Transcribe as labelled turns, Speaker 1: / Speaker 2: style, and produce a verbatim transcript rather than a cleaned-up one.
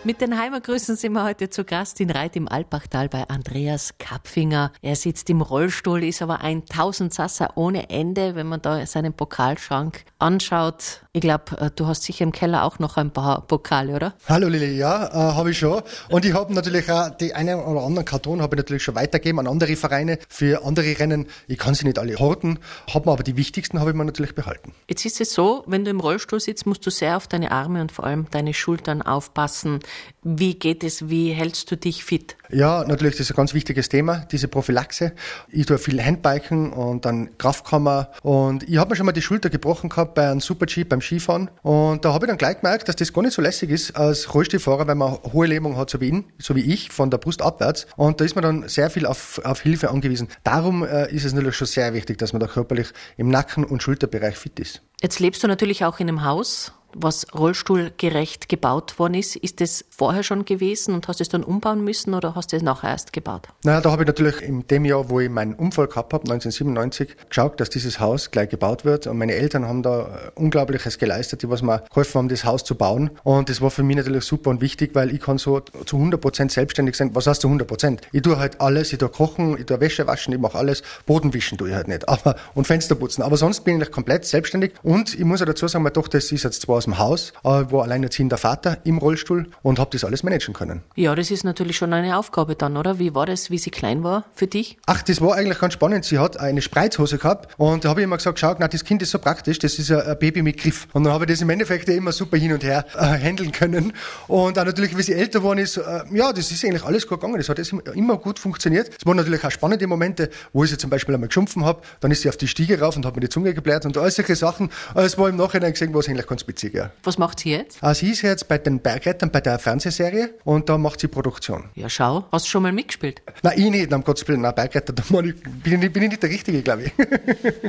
Speaker 1: Mit den Heimatgrüßen sind wir heute zu Gast in Reit im Alpachtal bei Andreas Kapfinger. Er sitzt im Rollstuhl, ist aber ein Tausendsasser ohne Ende, wenn man da seinen Pokalschrank anschaut. Ich glaube, du hast sicher im Keller auch noch ein paar Pokale, oder?
Speaker 2: Hallo Lili, ja, äh, habe ich schon. Und ich habe natürlich auch die einen oder anderen Karton habe ich natürlich schon weitergegeben an andere Vereine für andere Rennen. Ich kann sie nicht alle horten, habe mir aber die wichtigsten habe ich mir natürlich behalten.
Speaker 1: Jetzt ist es so, wenn du im Rollstuhl sitzt, musst du sehr auf deine Arme und vor allem deine Schultern aufpassen. Wie geht es? Wie hältst du dich fit?
Speaker 2: Ja, natürlich, das ist ein ganz wichtiges Thema, diese Prophylaxe. Ich tue viel Handbiken und dann Kraftkammer. Und ich habe mir schon mal die Schulter gebrochen gehabt bei einem Super-G, beim Skifahren. Und da habe ich dann gleich gemerkt, dass das gar nicht so lässig ist als Rollstuhlfahrer, weil man hohe Lähmung hat, so wie, ihn, so wie ich, von der Brust abwärts. Und da ist man dann sehr viel auf, auf Hilfe angewiesen. Darum äh, ist es natürlich schon sehr wichtig, dass man da körperlich im Nacken- und Schulterbereich fit ist.
Speaker 1: Jetzt lebst du natürlich auch in einem Haus, was rollstuhlgerecht gebaut worden ist. Ist das vorher schon gewesen und hast du es dann umbauen müssen oder hast du es nachher erst gebaut?
Speaker 2: Naja, da habe ich natürlich in dem Jahr, wo ich meinen Unfall gehabt habe, neunzehnhundertsiebenundneunzig, geschaut, dass dieses Haus gleich gebaut wird. Und meine Eltern haben da Unglaubliches geleistet, die was mir geholfen haben, das Haus zu bauen. Und das war für mich natürlich super und wichtig, weil ich kann so zu hundert Prozent selbstständig sein. Was heißt zu hundert Prozent? Ich tue halt alles, ich tue kochen, ich tue Wäsche waschen, ich mache alles. Boden wischen tue ich halt nicht, aber und Fenster putzen. Aber sonst bin ich komplett selbstständig. Und ich muss ja dazu sagen, meine Tochter ist jetzt zwar aus dem Haus, aber war alleinerziehender Vater im Rollstuhl und habe das alles managen können.
Speaker 1: Ja, das ist natürlich schon eine Aufgabe dann, oder? Wie war das, wie sie klein war für dich?
Speaker 2: Ach, das war eigentlich ganz spannend. Sie hat eine Spreizhose gehabt und da habe ich immer gesagt, schau, na, das Kind ist so praktisch, das ist ein Baby mit Griff. Und dann habe ich das im Endeffekt immer super hin und her äh, handeln können. Und auch natürlich, wie sie älter geworden ist, äh, ja, das ist eigentlich alles gut gegangen. Das hat jetzt immer gut funktioniert. Es waren natürlich auch spannende Momente, wo ich sie zum Beispiel einmal geschumpfen habe. Dann ist sie auf die Stiege rauf und hat mir die Zunge gebläht und all solche Sachen. Es war im Nachhinein gesehen, war es eigentlich ganz witzig, ja.
Speaker 1: Was macht sie jetzt?
Speaker 2: Also sie ist jetzt bei den Bergrettern bei der Fernsehserie und da macht sie Produktion.
Speaker 1: Ja, schau. Hast du schon mal mitgespielt?
Speaker 2: Nein, ich nicht, um Gottes Willen. Nein, Bergretter, da bin ich, bin ich nicht der Richtige, glaube ich.